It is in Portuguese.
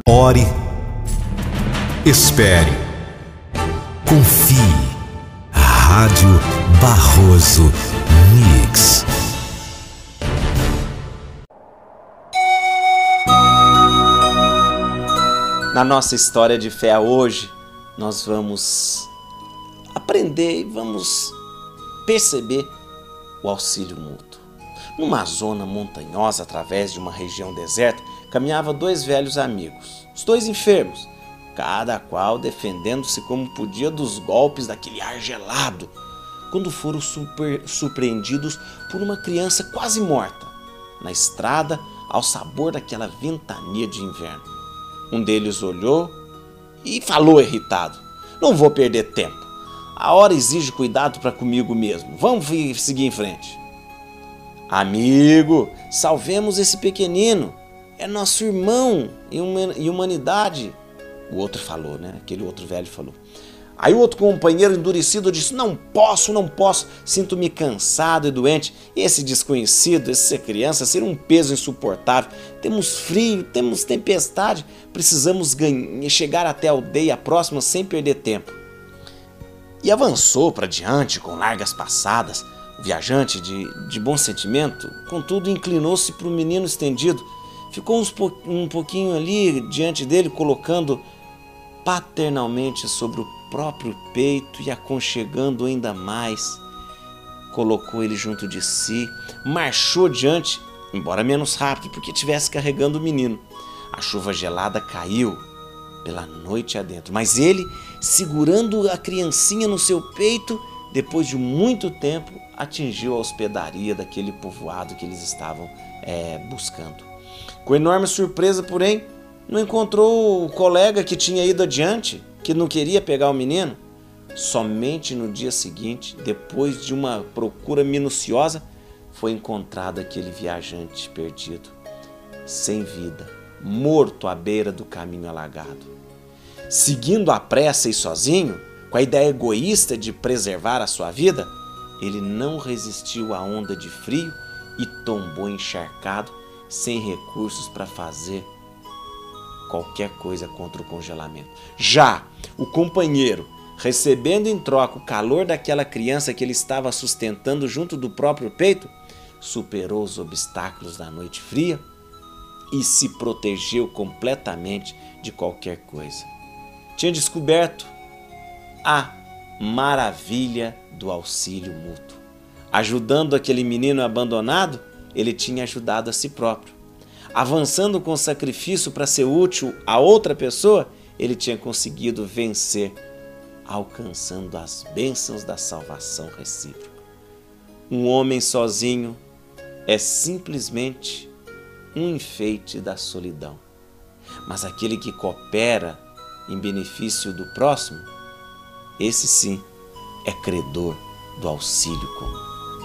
Ore, espere, confie. Rádio Barroso Mix. Na nossa história de fé hoje, nós vamos aprender e vamos perceber o auxílio mútuo. Numa zona montanhosa, através de uma região deserta, caminhava dois velhos amigos, os dois enfermos, cada qual defendendo-se como podia dos golpes daquele ar gelado, quando foram surpreendidos por uma criança quase morta, na estrada ao sabor daquela ventania de inverno. Um deles olhou e falou irritado: "Não vou perder tempo, a hora exige cuidado para comigo mesmo, vamos seguir em frente." "Amigo, salvemos esse pequenino, é nosso irmão em humanidade." O outro falou, né? Aquele outro velho falou. Aí o outro companheiro endurecido disse: não posso, sinto-me cansado e doente. Esse desconhecido, essa criança, ser um peso insuportável. Temos frio, temos tempestade, precisamos chegar até a aldeia próxima sem perder tempo. E avançou para diante com largas passadas. O viajante, de bom sentimento, contudo, inclinou-se para o menino estendido. Ficou um pouquinho ali diante dele, colocando paternalmente sobre o próprio peito e aconchegando ainda mais. Colocou ele junto de si, marchou diante, embora menos rápido, porque estivesse carregando o menino. A chuva gelada caiu pela noite adentro, mas ele, segurando a criancinha no seu peito, depois de muito tempo, atingiu a hospedaria daquele povoado que eles estavam buscando. Com enorme surpresa, porém, não encontrou o colega que tinha ido adiante, que não queria pegar o menino. Somente no dia seguinte, depois de uma procura minuciosa, foi encontrado aquele viajante perdido, sem vida, morto à beira do caminho alagado. Seguindo à pressa e sozinho, com a ideia egoísta de preservar a sua vida, ele não resistiu à onda de frio e tombou encharcado, sem recursos para fazer qualquer coisa contra o congelamento. Já o companheiro, recebendo em troca o calor daquela criança que ele estava sustentando junto do próprio peito, superou os obstáculos da noite fria e se protegeu completamente de qualquer coisa. Tinha descoberto a maravilha do auxílio mútuo. Ajudando aquele menino abandonado, ele tinha ajudado a si próprio. Avançando com sacrifício para ser útil a outra pessoa, ele tinha conseguido vencer, alcançando as bênçãos da salvação recíproca. Um homem sozinho é simplesmente um enfeite da solidão. Mas aquele que coopera em benefício do próximo, esse sim é credor do auxílio comum.